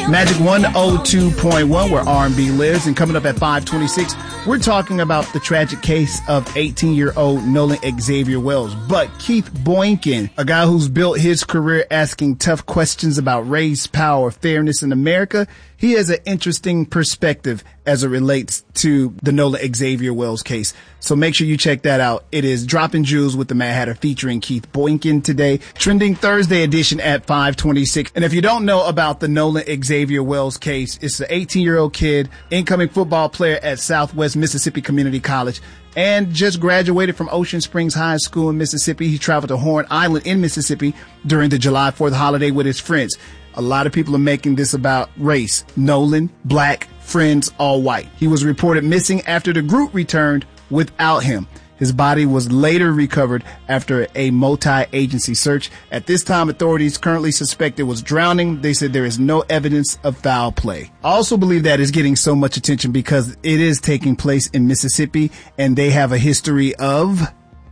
Magic 102.1, where R&B lives. And coming up at 5:26, we're talking about the tragic case of 18-year-old Nolan Xavier Wells. But Keith Boykin, a guy who's built his career asking tough questions about race, power, fairness in America, he has an interesting perspective as it relates to the Nolan Xavier Wells case. So make sure you check that out. It is Dropping Jewels with the Mad Hatter featuring Keith Boykin today. Trending Thursday edition at 5:26. And if you don't know about the Nolan Xavier Wells case, it's an 18-year-old kid, incoming football player at Southwest Mississippi Community College, and just graduated from Ocean Springs High School in Mississippi. He traveled to Horn Island in Mississippi during the July 4th holiday with his friends. A lot of people are making this about race. Nolan, black, friends, all white. He was reported missing after the group returned without him. His body was later recovered after a multi-agency search. At this time, authorities currently suspect it was drowning. They said there is no evidence of foul play. I also believe that is getting so much attention because it is taking place in Mississippi and they have a history of...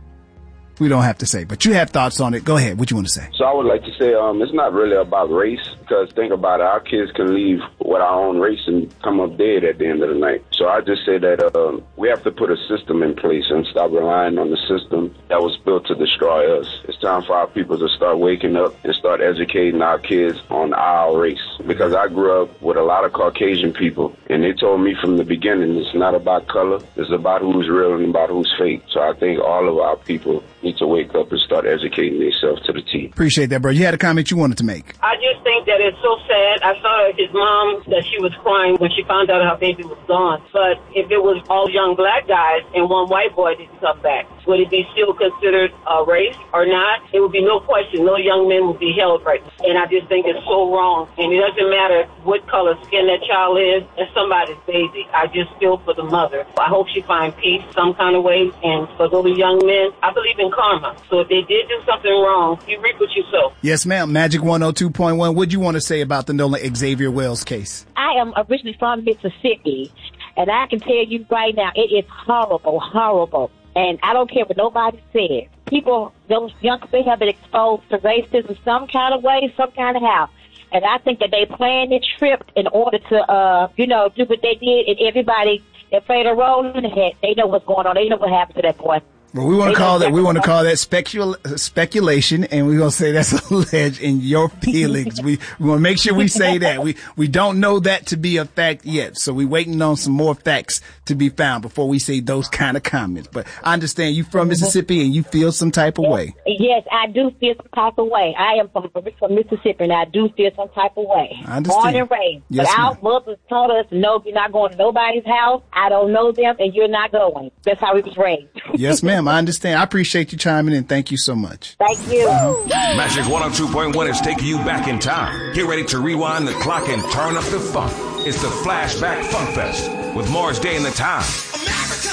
We don't have to say, but you have thoughts on it. Go ahead. What you want to say? So I would like to say it's not really about race, because think about it. Our kids can leave with our own race and come up dead at the end of the night. So I just say that we have to put a system in place and stop relying on the system that was built to destroy us. It's time for our people to start waking up and start educating our kids on our race. Because I grew up with a lot of Caucasian people, and they told me from the beginning it's not about color. It's about who's real and about who's fake. So I think all of our people need to wake up and start educating themselves to the T. Appreciate that, bro. You had a comment you wanted to make. I just think that it's so sad. I saw his mom that she was crying when she found out her baby was gone. But if it was all young black guys and one white boy didn't come back, would it be still considered a race or not? It would be no question. No young men would be held right now. And I just think it's so wrong. And it doesn't matter what color skin that child is. It's somebody's baby. I just feel for the mother. I hope she finds peace some kind of way. And for those young men, I believe in karma. So if they did do something wrong, you reap what you sow. Yes, ma'am. Magic 102.1. What do you want to say about the Nolan Xavier Wells case? I am originally from Mississippi, and I can tell you right now, it is horrible, horrible. And I don't care what nobody says. People, those young people have been exposed to racism some kind of way, some kind of how. And I think that they planned this trip in order to, do what they did. And everybody that played a role in it, they know what's going on. They know what happened to that boy. Well, we want to call that speculation, and we're going to say that's alleged in your feelings. We want to make sure we say that. We don't know that to be a fact yet, so we're waiting on some more facts to be found before we say those kind of comments. But I understand you from Mississippi and you feel some type of way. Yes, I do feel some type of way. I am from Mississippi, and I do feel some type of way. I understand. Born and raised. Yes, but our mothers taught us, no, you're not going to nobody's house. I don't know them, and you're not going. That's how we was raised. Yes, ma'am. I understand. I appreciate you chiming in. Thank you so much. Thank you. Magic 102.1 is taking you back in time. Get ready to rewind the clock and turn up the funk. It's the Flashback Funk Fest with Morris Day in the Time. America,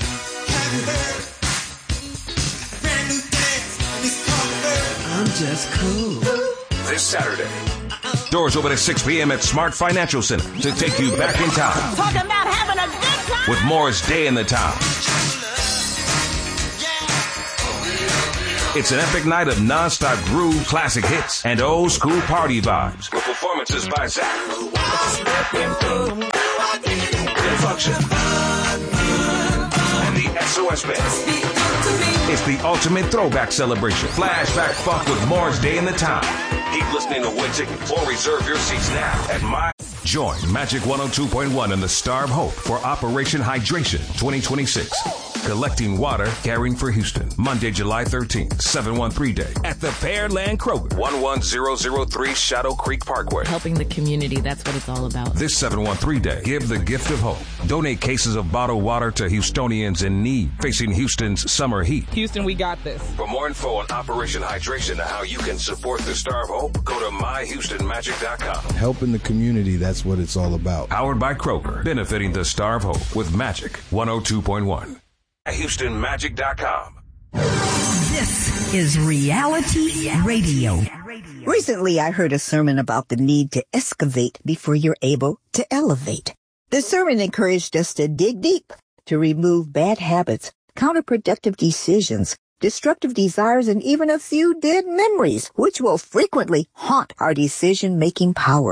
have you heard? Brand new dance, it's called I'm Just Cool. This Saturday. Doors open at 6 p.m. at Smart Financial Center to take you back in time. Talking about having a good time. With Morris Day in the Time. It's an epic night of non-stop groove, classic hits, and old school party vibes. With performances by Zach. Function. And the SOS Band. It's the ultimate throwback celebration. Flashback Funk with Morris Day in the Time. Keep listening to win tickets or reserve your seats now at my... Join Magic 102.1 and the Star of Hope for Operation Hydration 2026. Collecting water, caring for Houston. Monday, July 13th, 713 Day at the Pearland Kroger, 11003 Shadow Creek Parkway. Helping the community, that's what it's all about. This 713 Day, give the gift of hope. Donate cases of bottled water to Houstonians in need facing Houston's summer heat. Houston, we got this. For more info on Operation Hydration and how you can support the Star of Hope, go to myhoustonmagic.com. Helping the community, that's what it's all about. Powered by Kroger, benefiting the Star of Hope with Magic 102.1. HoustonMagic.com. This is Reality Radio. Recently, I heard a sermon about the need to excavate before you're able to elevate. The sermon encouraged us to dig deep, to remove bad habits, counterproductive decisions, destructive desires, and even a few dead memories, which will frequently haunt our decision-making powers.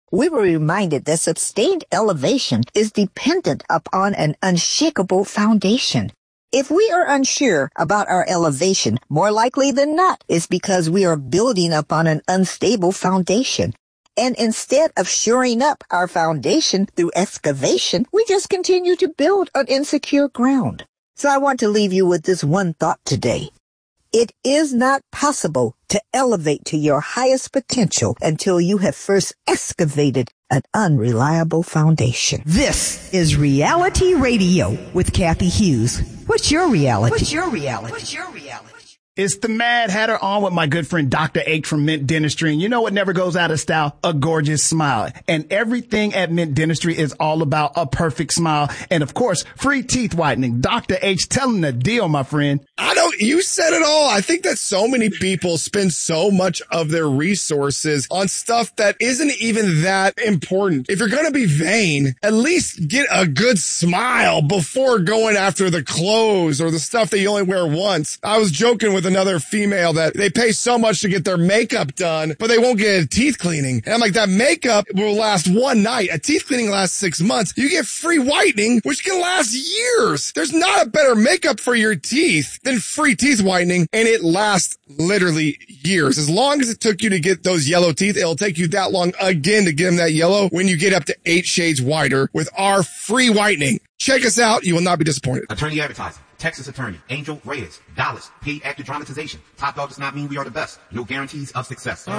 we were reminded that sustained elevation is dependent upon an unshakable foundation. If we are unsure about our elevation, more likely than not, it's because we are building upon an unstable foundation. And instead of shoring up our foundation through excavation, we just continue to build on insecure ground. So I want to leave you with this one thought today. It is not possible to elevate to your highest potential until you have first excavated an unreliable foundation. This is Reality Radio with Kathy Hughes. What's your reality? What's your reality? What's your reality? It's the Mad Hatter on with my good friend Dr. H from Mint Dentistry. And you know what never goes out of style? A gorgeous smile. And everything at Mint Dentistry is all about a perfect smile. And of course, free teeth whitening. Dr. H, telling the deal, my friend. You said it all. I think that so many people spend so much of their resources on stuff that isn't even that important. If you're going to be vain, at least get a good smile before going after the clothes or the stuff that you only wear once. I was joking with another female that they pay so much to get their makeup done, but they won't get a teeth cleaning. And I'm like, that makeup will last one night. A teeth cleaning lasts 6 months. You get free whitening, which can last years. There's not a better makeup for your teeth than free teeth whitening, and it lasts literally years. As long as it took you to get those yellow teeth, it'll take you that long again to get them that yellow when you get up to 8 shades whiter with our free whitening. Check us out. You will not be disappointed. Attorney advertising. Texas attorney. Angel Reyes. Dallas. Paid actor dramatization. Top dog does not mean we are the best. No guarantees of success.